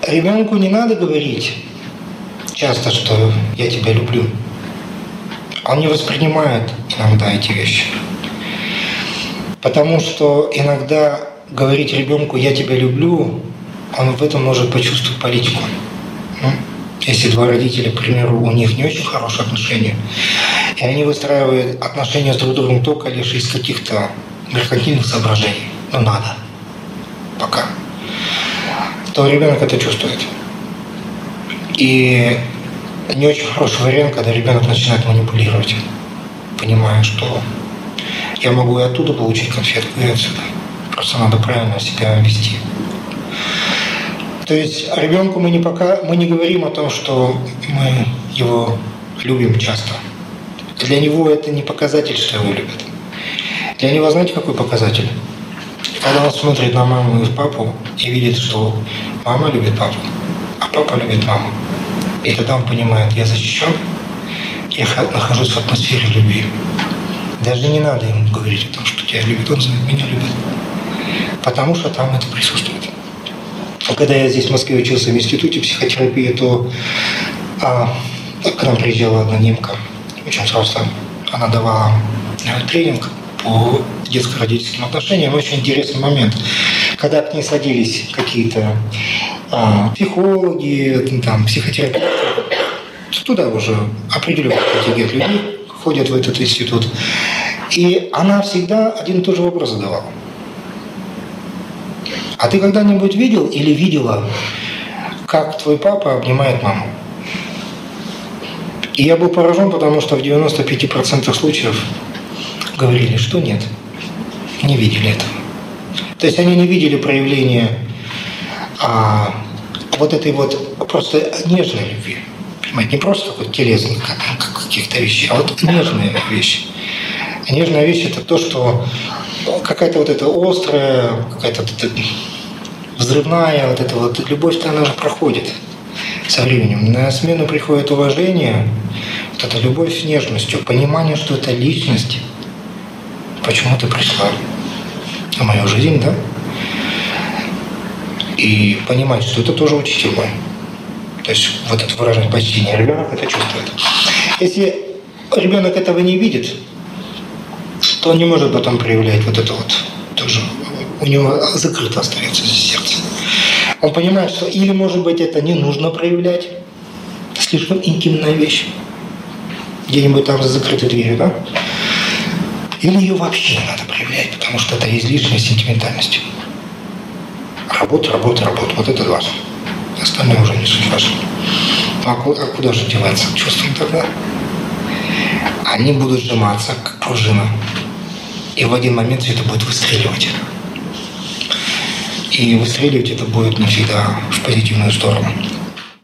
ребенку не надо говорить часто, что я тебя люблю. Он не воспринимает иногда эти вещи. Потому что иногда говорить ребенку «я тебя люблю», он в этом может почувствовать политику. Если два родителя, к примеру, у них не очень хорошие отношения, и они выстраивают отношения с друг другом только лишь из каких-то меркантильных соображений, надо, пока, то ребенок это чувствует. И не очень хороший вариант, когда ребенок начинает манипулировать, понимая, что я могу и оттуда получить конфетку, и отсюда. Просто надо правильно себя вести. То есть ребенку мы не говорим о том, что мы его любим часто. Для него это не показатель, что его любят. Для него, знаете, какой показатель? Когда он смотрит на маму и папу и видит, что мама любит папу, а папа любит маму. И тогда он понимает, я защищен, я нахожусь в атмосфере любви. Даже не надо ему говорить о том, что тебя любит, он знает, меня любит. Потому что там это присутствует. Когда я здесь в Москве учился в институте психотерапии, то к нам приезжала одна немка, очень взрослая. Она давала тренинг по детско-родительским отношениям. Очень интересный момент. Когда к ней садились какие-то психологи, психотерапевты, туда уже определенный контингент людей ходят в этот институт. И она всегда один и тот же вопрос задавала. А ты когда-нибудь видел или видела, как твой папа обнимает маму? И я был поражен, потому что в 95% случаев говорили, что нет, не видели этого. То есть они не видели проявления вот этой вот просто нежной любви. Понимаете, не просто такой телесных каких-то вещей, а вот нежные вещи. Нежная вещь – это то, что какая-то вот эта острая, какая-то вот эта взрывная, вот эта вот любовь-то она же проходит со временем. На смену приходит уважение, вот эта любовь с нежностью, понимание, что это личность. Почему ты пришла в мою жизнь, да? И понимать, что это тоже учитель мой. То есть вот это выражение почтения. Ребенок это чувствует. Если ребенок этого не видит, то он не может потом проявлять вот это вот тоже. У него закрыто остается сердце. Он понимает, что или, может быть, это не нужно проявлять, слишком интимная вещь, где-нибудь там за закрытой дверью, да? Или ее вообще не надо проявлять, потому что это излишняя сентиментальность. Работа. Вот это важно. Остальное уже не суть важно. А куда же деваться чувствам тогда? Они будут сжиматься, как пружина. И в один момент все это будет выстреливать. И выстреливать это будет навсегда в позитивную сторону.